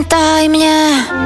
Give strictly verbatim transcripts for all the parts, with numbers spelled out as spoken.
Daj mnie.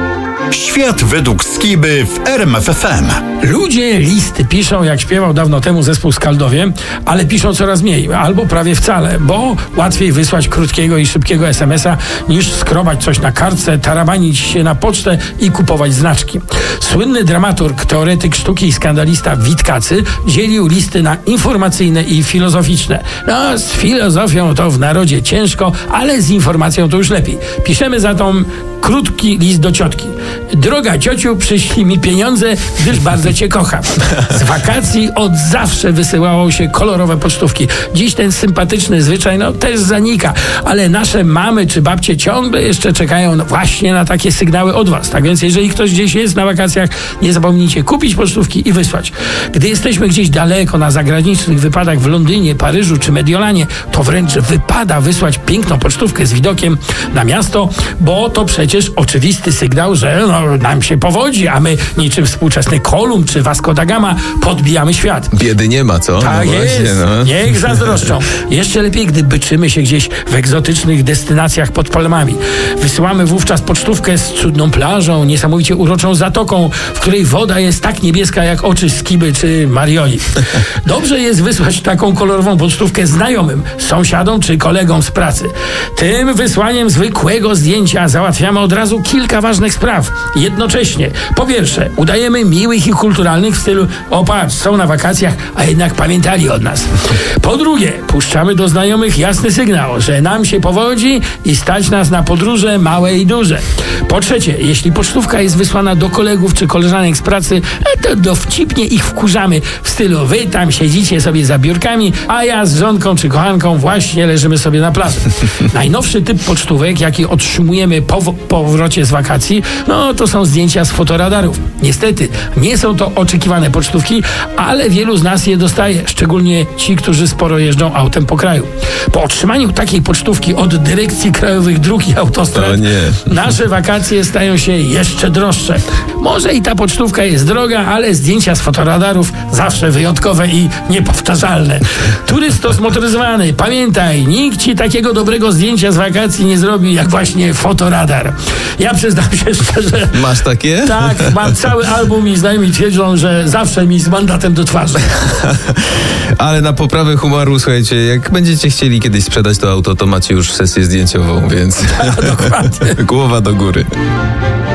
Świat według Skiby w R M F F M. Ludzie listy piszą, jak śpiewał dawno temu zespół Skaldowie, ale piszą coraz mniej, albo prawie wcale, bo łatwiej wysłać krótkiego i szybkiego es em es a niż skrobać coś na kartce, tarabanić się na pocztę i kupować znaczki. Słynny dramaturg, teoretyk sztuki i skandalista Witkacy dzielił listy na informacyjne i filozoficzne. No, z filozofią to w narodzie ciężko, ale z informacją to już lepiej. Piszemy za tą krótki list do ciotki. Droga ciociu, przyślij mi pieniądze, gdyż bardzo cię kocham. Z wakacji od zawsze wysyłało się kolorowe pocztówki. Dziś ten sympatyczny zwyczaj no też zanika, ale nasze mamy czy babcie ciągle jeszcze czekają właśnie na takie sygnały od was. Tak więc jeżeli ktoś gdzieś jest na wakacjach, nie zapomnijcie kupić pocztówki i wysłać. Gdy jesteśmy gdzieś daleko na zagranicznych wypadach w Londynie, Paryżu czy Mediolanie, to wręcz wypada wysłać piękną pocztówkę z widokiem na miasto, bo to przecież oczywisty sygnał, że no, nam się powodzi, a my niczym współczesny Kolumb czy Vasco da Gama podbijamy świat. Biedy nie ma, co? Tak no jest. właśnie, no. Niech zazdroszczą. Jeszcze lepiej, gdy byczymy się gdzieś w egzotycznych destynacjach pod palmami. Wysyłamy wówczas pocztówkę z cudną plażą, niesamowicie uroczą zatoką, w której woda jest tak niebieska jak oczy Skiby czy Marioli. Dobrze jest wysłać taką kolorową pocztówkę znajomym, sąsiadom czy kolegom z pracy. Tym wysłaniem zwykłego zdjęcia załatwiamy od razu kilka ważnych spraw. Jednocześnie, po pierwsze, udajemy miłych i kulturalnych w stylu o patrz, są na wakacjach, a jednak pamiętali od nas. Po drugie, puszczamy do znajomych jasny sygnał, że nam się powodzi i stać nas na podróże małe i duże. Po trzecie, jeśli pocztówka jest wysłana do kolegów czy koleżanek z pracy, to dowcipnie ich wkurzamy w stylu wy tam siedzicie sobie za biurkami, a ja z żonką czy kochanką właśnie leżymy sobie na plaży. Najnowszy typ pocztówek, jaki otrzymujemy po powrocie z wakacji, no to są zdjęcia z fotoradarów. Niestety, nie są to oczekiwane pocztówki, ale wielu z nas je dostaje, szczególnie ci, którzy sporo jeżdżą autem po kraju. Po otrzymaniu takiej pocztówki od Dyrekcji Krajowych Dróg i Autostrad, nasze wakacje stają się jeszcze droższe. Może i ta pocztówka jest droga, ale zdjęcia z fotoradarów zawsze wyjątkowe i niepowtarzalne. Turysto zmotoryzowany, pamiętaj, nikt ci takiego dobrego zdjęcia z wakacji nie zrobi, jak właśnie fotoradar. Ja przyznam się szczerze... Masz takie? Tak, mam cały album i znajomi twierdzą, że zawsze mi z mandatem do twarzy. Ale na poprawę humoru, słuchajcie, jak będziecie chcieli kiedyś sprzedać to auto, to macie już sesję zdjęciową, więc... Dokładnie. Głowa do góry.